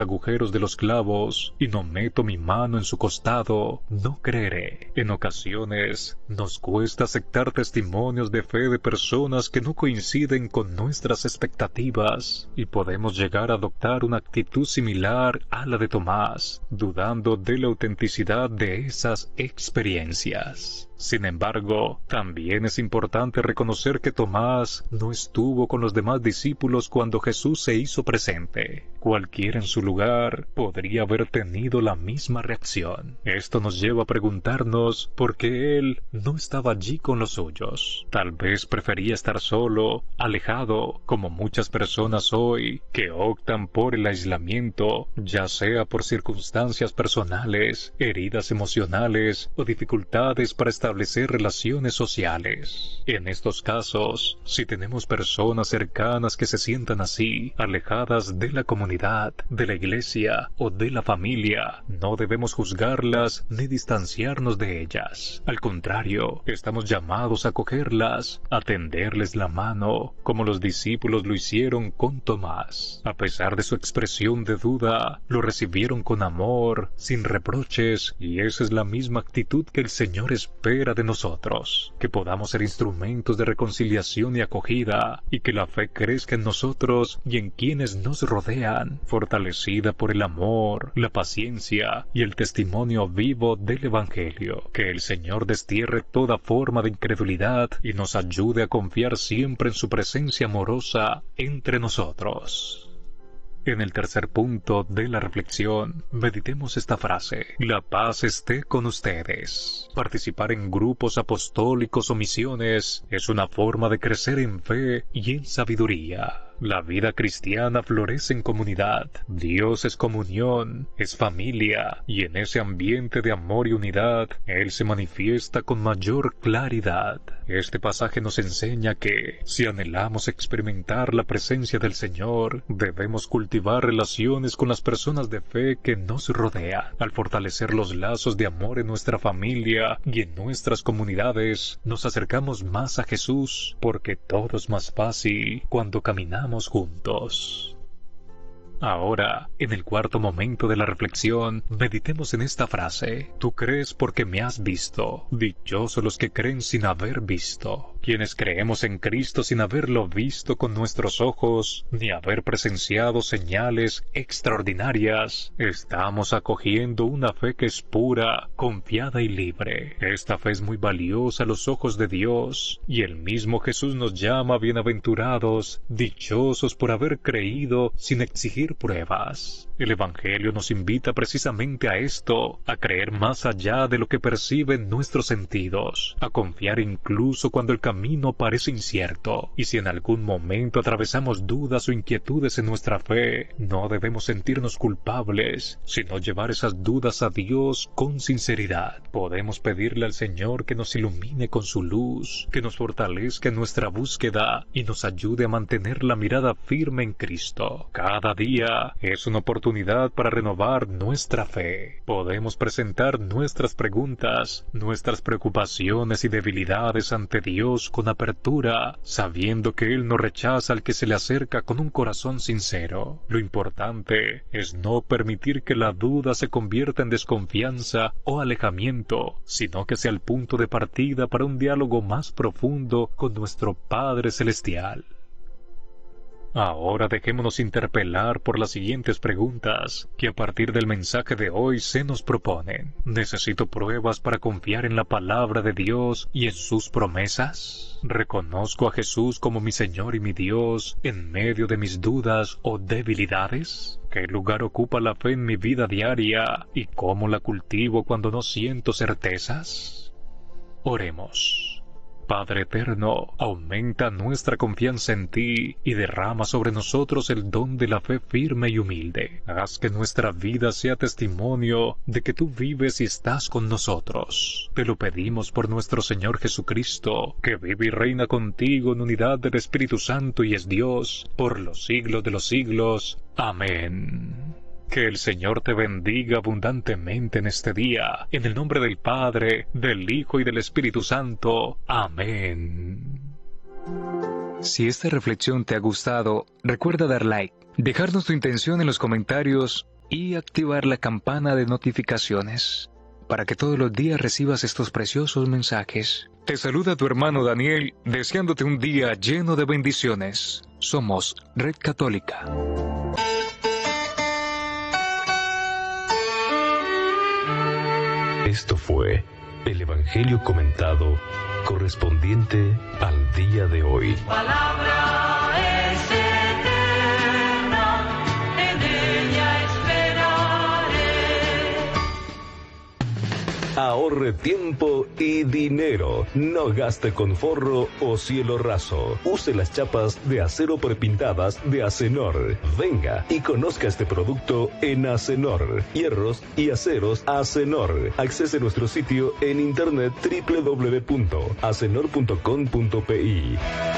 agujeros de los clavos y no meto mi mano en su costado, no creeré. En ocasiones nos cuesta aceptar testimonios de fe de personas que no coinciden con nuestras expectativas y podemos llegar a adoptar una actitud similar a la de Tomás, dudando de la autenticidad de esas experiencias. Sin embargo, también es importante reconocer que Tomás no estuvo con los demás discípulos cuando Jesús se hizo presente. Cualquiera en su lugar podría haber tenido la misma reacción. Esto nos lleva a preguntarnos por qué él no estaba allí con los suyos. Tal vez prefería estar solo, alejado, como muchas personas hoy que optan por el aislamiento, ya sea por circunstancias personales, heridas emocionales o dificultades para establecer relaciones sociales. En estos casos, si tenemos personas cercanas que se sientan así, alejadas de la comunidad, de la iglesia o de la familia, no debemos juzgarlas ni distanciarnos de ellas. Al contrario, estamos llamados a acogerlas, a tenderles la mano, como los discípulos lo hicieron con Tomás. A pesar de su expresión de duda, lo recibieron con amor, sin reproches, y esa es la misma actitud que el Señor espera de nosotros, que podamos ser instrumentos de reconciliación y acogida, y que la fe crezca en nosotros y en quienes nos rodean, fortalecida por el amor, la paciencia y el testimonio vivo del Evangelio. Que el Señor destierre toda forma de incredulidad y nos ayude a confiar siempre en su presencia amorosa entre nosotros. En el tercer punto de la reflexión, meditemos esta frase: la paz esté con ustedes. Participar en grupos apostólicos o misiones es una forma de crecer en fe y en sabiduría. La vida cristiana florece en comunidad. Dios es comunión, es familia, y en ese ambiente de amor y unidad, Él se manifiesta con mayor claridad. Este pasaje nos enseña que, si anhelamos experimentar la presencia del Señor, debemos cultivar relaciones con las personas de fe que nos rodean. Al fortalecer los lazos de amor en nuestra familia y en nuestras comunidades, nos acercamos más a Jesús, porque todo es más fácil cuando caminamos juntos. Ahora, en el cuarto momento de la reflexión, meditemos en esta frase: tú crees porque me has visto. Dichosos los que creen sin haber visto. Quienes creemos en Cristo sin haberlo visto con nuestros ojos, ni haber presenciado señales extraordinarias, estamos acogiendo una fe que es pura, confiada y libre. Esta fe es muy valiosa a los ojos de Dios, y el mismo Jesús nos llama bienaventurados, dichosos por haber creído sin exigir pruebas. El Evangelio nos invita precisamente a esto, a creer más allá de lo que perciben nuestros sentidos, a confiar incluso cuando el camino parece incierto. Y si en algún momento atravesamos dudas o inquietudes en nuestra fe, no debemos sentirnos culpables, sino llevar esas dudas a Dios con sinceridad. Podemos pedirle al Señor que nos ilumine con su luz, que nos fortalezca en nuestra búsqueda y nos ayude a mantener la mirada firme en Cristo. Cada día es una oportunidad para renovar nuestra fe. Podemos presentar nuestras preguntas, nuestras preocupaciones y debilidades ante Dios con apertura, sabiendo que Él no rechaza al que se le acerca con un corazón sincero. Lo importante es no permitir que la duda se convierta en desconfianza o alejamiento, sino que sea el punto de partida para un diálogo más profundo con nuestro Padre Celestial. Ahora dejémonos interpelar por las siguientes preguntas que a partir del mensaje de hoy se nos proponen. ¿Necesito pruebas para confiar en la palabra de Dios y en sus promesas? ¿Reconozco a Jesús como mi Señor y mi Dios en medio de mis dudas o debilidades? ¿Qué lugar ocupa la fe en mi vida diaria y cómo la cultivo cuando no siento certezas? Oremos. Padre eterno, aumenta nuestra confianza en ti y derrama sobre nosotros el don de la fe firme y humilde. Haz que nuestra vida sea testimonio de que tú vives y estás con nosotros. Te lo pedimos por nuestro Señor Jesucristo, que vive y reina contigo en unidad del Espíritu Santo y es Dios, por los siglos de los siglos. Amén. Que el Señor te bendiga abundantemente en este día, en el nombre del Padre, del Hijo y del Espíritu Santo. Amén. Si esta reflexión te ha gustado, recuerda dar like, dejarnos tu intención en los comentarios y activar la campana de notificaciones para que todos los días recibas estos preciosos mensajes. Te saluda tu hermano Daniel, deseándote un día lleno de bendiciones. Somos Red Católica. Esto fue el Evangelio comentado correspondiente al día de hoy. Palabra es eterna, en ella esperaré. Ahorre tiempo y dinero. No gaste con forro o cielo raso. Use las chapas de acero prepintadas de Acenor. Venga y conozca este producto en Acenor. Hierros y aceros Acenor. Accese a nuestro sitio en internet www.acenor.com.pi.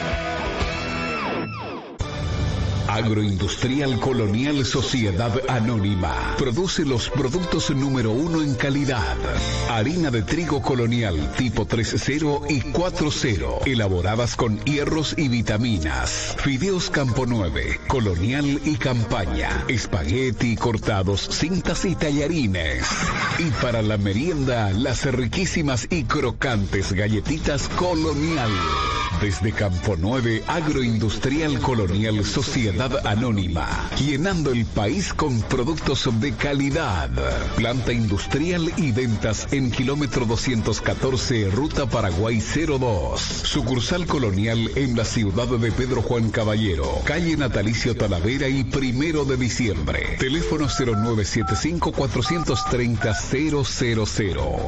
Agroindustrial Colonial Sociedad Anónima produce los productos número 1 en calidad. Harina de trigo colonial tipo 3.0 y 4.0, elaboradas con hierros y vitaminas. Fideos Campo 9, colonial y campaña. Espagueti cortados, cintas y tallarines. Y para la merienda, las riquísimas y crocantes galletitas colonial. Desde Campo 9, Agroindustrial Colonial Sociedad Anónima, llenando el país con productos de calidad. Planta industrial y ventas en kilómetro 214, Ruta Paraguay 02. Sucursal colonial en la ciudad de Pedro Juan Caballero, calle Natalicio Talavera y 1 de diciembre. Teléfono 0975-430-000.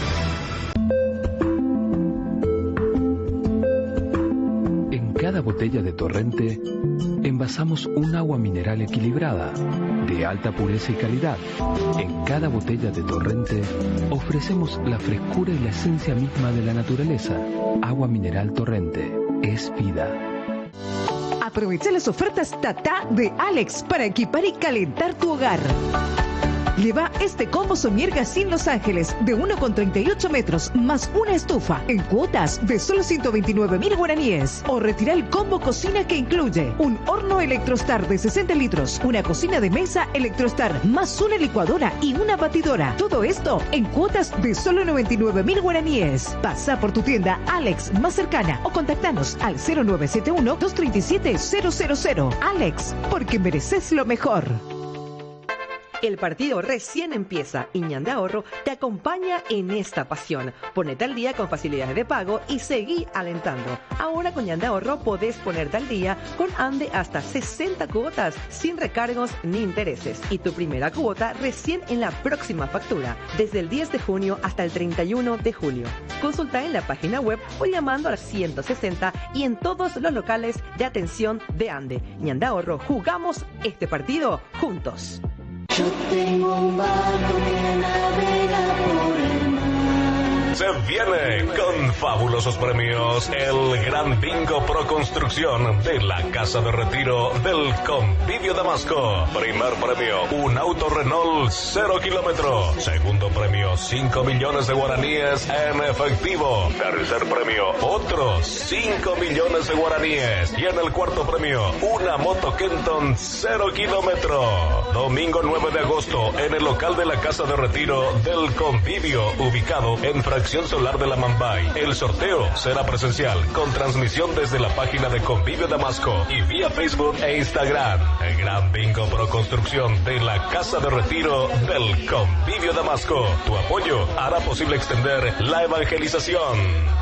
En cada botella de Torrente envasamos un agua mineral equilibrada, de alta pureza y calidad. En cada botella de Torrente ofrecemos la frescura y la esencia misma de la naturaleza. Agua mineral Torrente es vida. Aprovecha las ofertas Tata de Alex para equipar y calentar tu hogar. Lleva este combo Somier Gassin Los Ángeles de 1,38 metros más una estufa en cuotas de solo 129.000 guaraníes. O retira el combo cocina que incluye un horno Electrostar de 60 litros, una cocina de mesa Electrostar más una licuadora y una batidora. Todo esto en cuotas de solo 99.000 guaraníes. Pasa por tu tienda Alex más cercana o contactanos al 0971-237-000. Alex, porque mereces lo mejor. El partido recién empieza y Ñande Ahorro te acompaña en esta pasión. Ponete al día con facilidades de pago y seguí alentando. Ahora con Ñande Ahorro podés ponerte al día con Ande hasta 60 cuotas sin recargos ni intereses. Y tu primera cuota recién en la próxima factura, desde el 10 de junio hasta el 31 de julio. Consulta en la página web o llamando al 160 y en todos los locales de atención de Ande. Ñande Ahorro, jugamos este partido juntos. Yo tengo un barco que navega por el mar. Se viene con fabulosos premios el Gran Bingo Pro Construcción de la Casa de Retiro del Convivio Damasco. Primer premio, un auto Renault 0 kilómetro. Segundo premio, 5 millones de guaraníes en efectivo. Tercer premio, otros 5 millones de guaraníes. Y en el cuarto premio, una moto Kenton 0 kilómetro. Domingo 9 de agosto, en el local de la Casa de Retiro del Convivio, ubicado en Fracción Solar de la Mambay. El sorteo será presencial, con transmisión desde la página de Convivio Damasco y vía Facebook e Instagram. El Gran Bingo Pro Construcción de la Casa de Retiro del Convivio Damasco. Tu apoyo hará posible extender la evangelización.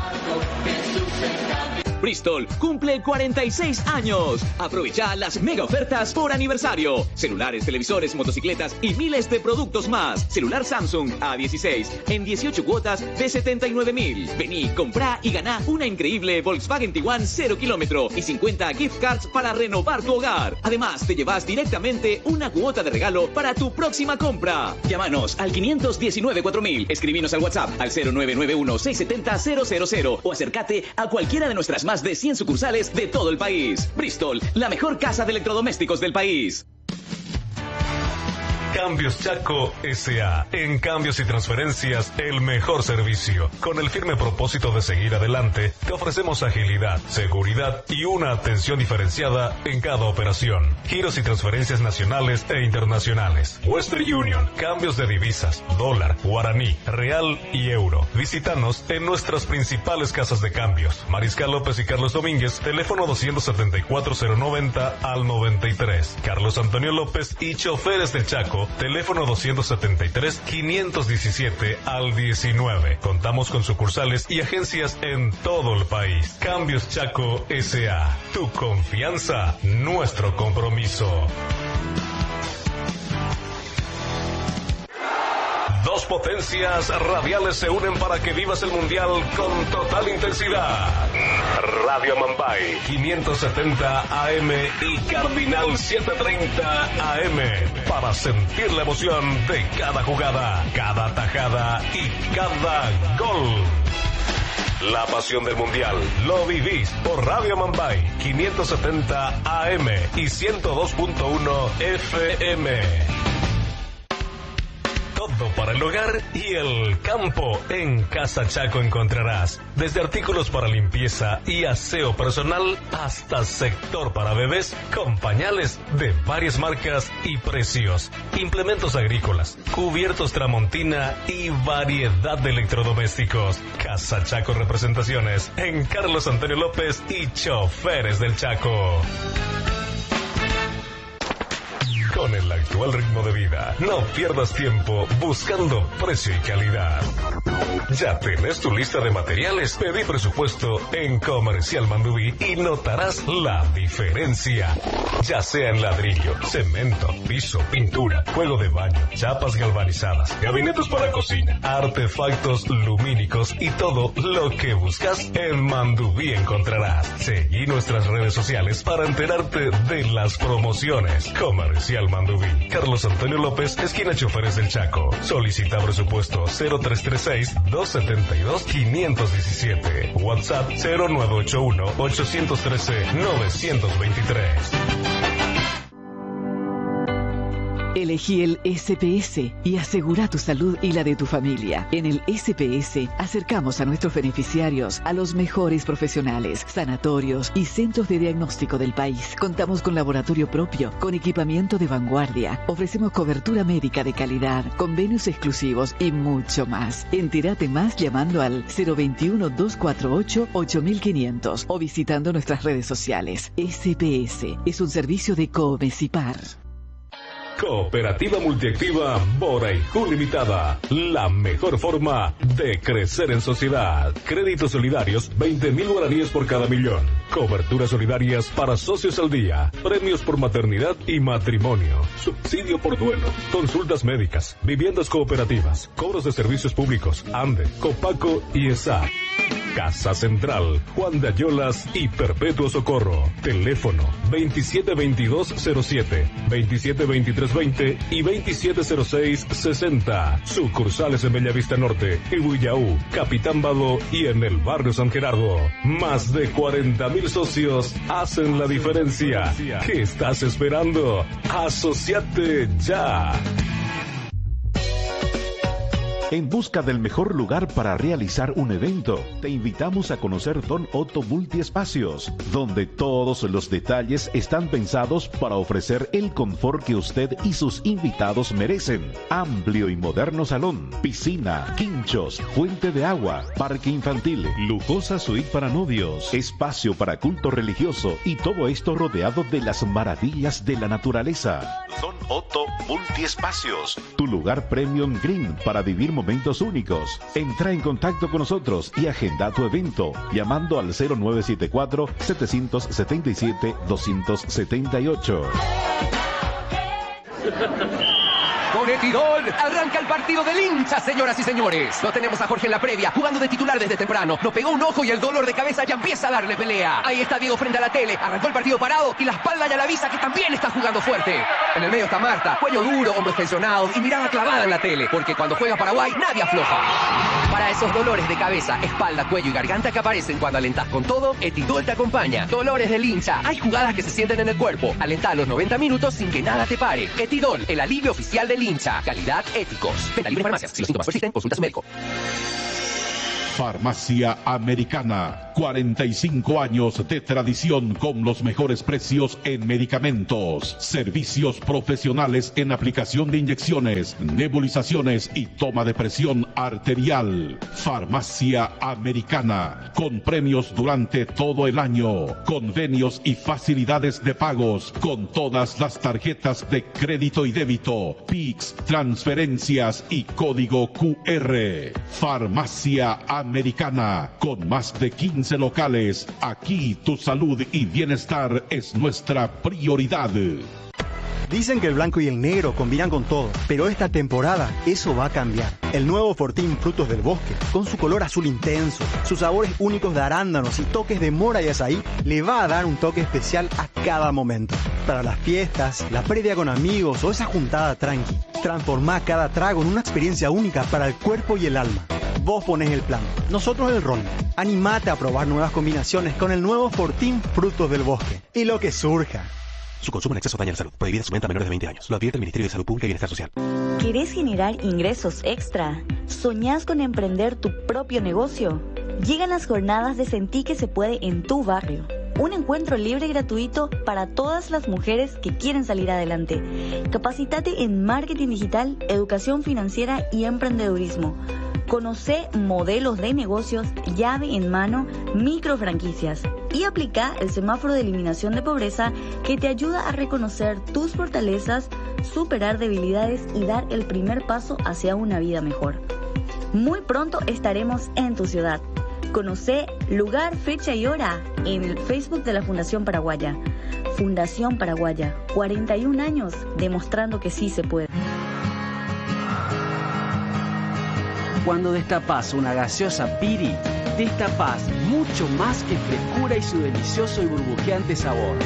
Bristol cumple 46 años. Aprovecha las mega ofertas por aniversario. Celulares, televisores, motocicletas y miles de productos más. Celular Samsung A16 en 18 cuotas de 79.000. Vení, comprá y ganá una increíble Volkswagen Tiguan 0 kilómetro y 50 gift cards para renovar tu hogar. Además, te llevas directamente una cuota de regalo para tu próxima compra. Llámanos al 519-4000. Escribinos al WhatsApp al 0991-670-000 o acércate a cualquiera de nuestras más de 100 sucursales de todo el país. Bristol, la mejor casa de electrodomésticos del país. Cambios Chaco S.A. En cambios y transferencias, el mejor servicio. Con el firme propósito de seguir adelante, te ofrecemos agilidad, seguridad y una atención diferenciada en cada operación. Giros y transferencias nacionales e internacionales. Western Union, cambios de divisas, dólar, guaraní, real y euro. Visítanos en nuestras principales casas de cambios. Mariscal López y Carlos Domínguez, teléfono 274-090 al 93. Carlos Antonio López y Choferes del Chaco, teléfono 273-517 al 19. Contamos con sucursales y agencias en todo el país. Cambios Chaco S.A. Tu confianza, nuestro compromiso. Dos potencias radiales se unen para que vivas el mundial con total intensidad. Radio Mambay 570 AM y Cardinal 730 AM para sentir la emoción de cada jugada, cada tajada y cada gol. La pasión del mundial lo vivís por Radio Mambay 570 AM y 102.1 FM. Todo para el hogar y el campo. En Casa Chaco encontrarás desde artículos para limpieza y aseo personal hasta sector para bebés con pañales de varias marcas y precios, implementos agrícolas, cubiertos Tramontina y variedad de electrodomésticos. Casa Chaco Representaciones en Carlos Antonio López y Choferes del Chaco. Con el actual ritmo de vida, no pierdas tiempo buscando precio y calidad. Ya tenés tu lista de materiales, pedí presupuesto en Comercial Mandubí y notarás la diferencia. Ya sea en ladrillo, cemento, piso, pintura, juego de baño, chapas galvanizadas, gabinetes para cocina, artefactos lumínicos y todo lo que buscas en Mandubí encontrarás. Seguí nuestras redes sociales para enterarte de las promociones. Comercial Mandubí, Carlos Antonio López, esquina Choferes del Chaco. Solicita presupuesto 0336-272-517. WhatsApp 0981-813-923. Elegí el SPS y asegura tu salud y la de tu familia. En el SPS acercamos a nuestros beneficiarios a los mejores profesionales, sanatorios y centros de diagnóstico del país. Contamos con laboratorio propio, con equipamiento de vanguardia. Ofrecemos cobertura médica de calidad, convenios exclusivos y mucho más. Entérate más llamando al 021-248-8500 o visitando nuestras redes sociales. SPS es un servicio de Comecipar. Cooperativa Multiactiva Boraicú Limitada. La mejor forma de crecer en sociedad. Créditos solidarios, 20.000 guaraníes por cada millón. Coberturas solidarias para socios al día. Premios por maternidad y matrimonio. Subsidio por duelo. Consultas médicas. Viviendas cooperativas. Cobros de servicios públicos. ANDE, Copaco y ESA. Casa Central, Juan de Ayolas y Perpetuo Socorro. Teléfono 272207, 272320 y 270660. Sucursales en Bellavista Norte, Ibuyaú, Capitán Bado y en el barrio San Gerardo. Más de 40.000 socios hacen la diferencia. ¿Qué estás esperando? ¡Asociate ya! En busca del mejor lugar para realizar un evento, te invitamos a conocer Don Otto Multiespacios, donde todos los detalles están pensados para ofrecer el confort que usted y sus invitados merecen. Amplio y moderno salón, piscina, quinchos, fuente de agua, parque infantil, lujosa suite para novios, espacio para culto religioso y todo esto rodeado de las maravillas de la naturaleza. Don Otto Multiespacios, tu lugar premium green para vivir momentos únicos. Entra en contacto con nosotros y agenda tu evento llamando al 0974-777-278. Con Etidol, arranca el partido del hincha, señoras y señores. Lo tenemos a Jorge en la previa, jugando de titular desde temprano. Nos pegó un ojo y el dolor de cabeza ya empieza a darle pelea. Ahí está Diego frente a la tele, arrancó el partido parado y la espalda ya le avisa que también está jugando fuerte. En el medio está Marta, cuello duro, hombros tensionados y mirada clavada en la tele, porque cuando juega Paraguay nadie afloja. Para esos dolores de cabeza, espalda, cuello y garganta que aparecen cuando alentás con todo, Etidol te acompaña. Dolores del hincha, hay jugadas que se sienten en el cuerpo. Alentá a los 90 minutos sin que nada te pare. Etidol, el alivio oficial del hincha. Calidad Éticos. Venta libre en farmacias. Si los síntomas persisten, consulta a su médico. Farmacia Americana, 45 años de tradición con los mejores precios en medicamentos, servicios profesionales en aplicación de inyecciones, nebulizaciones y toma de presión arterial. Farmacia Americana, con premios durante todo el año, convenios y facilidades de pagos con todas las tarjetas de crédito y débito, PIX, transferencias y código QR. Farmacia Americana, con más de 15 locales. Aquí tu salud y bienestar es nuestra prioridad. Dicen que el blanco y el negro combinan con todo, pero esta temporada eso va a cambiar. El nuevo Fortín Frutos del Bosque, con su color azul intenso, sus sabores únicos de arándanos y toques de mora y azaí, le va a dar un toque especial a cada momento. Para las fiestas, la previa con amigos o esa juntada tranqui, transformá cada trago en una experiencia única para el cuerpo y el alma. Vos ponés el plan, nosotros el ron. Animate a probar nuevas combinaciones con el nuevo Fortín Frutos del Bosque. Y lo que surja. Su consumo en exceso daña la salud. Prohibida su venta a menores de 20 años. Lo advierte el Ministerio de Salud Pública y Bienestar Social. ¿Querés generar ingresos extra? ¿Soñás con emprender tu propio negocio? Llegan las jornadas de Sentí que se puede en tu barrio. Un encuentro libre y gratuito para todas las mujeres que quieren salir adelante. Capacítate en marketing digital, educación financiera y emprendedurismo. Conocé modelos de negocios, llave en mano, micro franquicias y aplica el semáforo de eliminación de pobreza que te ayuda a reconocer tus fortalezas, superar debilidades y dar el primer paso hacia una vida mejor. Muy pronto estaremos en tu ciudad. Conocé lugar, fecha y hora en el Facebook de la Fundación Paraguaya. Fundación Paraguaya, 41 años demostrando que sí se puede. Cuando destapás una gaseosa Piri, destapás mucho más que frescura y su delicioso y burbujeante sabor.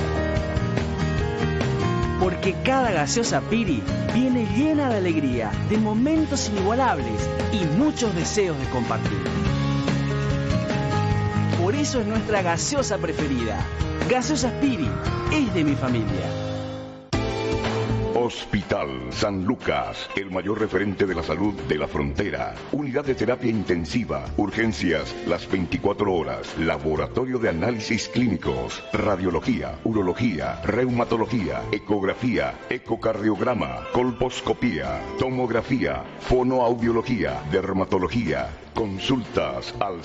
Porque cada gaseosa Piri viene llena de alegría, de momentos inigualables y muchos deseos de compartir. Por eso es nuestra gaseosa preferida. Gaseosa Piri es de mi familia. Hospital San Lucas, el mayor referente de la salud de la frontera. Unidad de terapia intensiva, urgencias las 24 horas, laboratorio de análisis clínicos, radiología, urología, reumatología, ecografía, ecocardiograma, colposcopía, tomografía, fonoaudiología, dermatología. Consultas al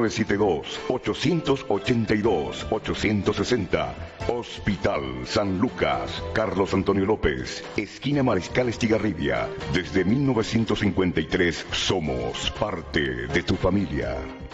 0972-882-860. Hospital San Lucas, Carlos Antonio López, esquina Mariscal Estigarribia. Desde 1953 somos parte de tu familia.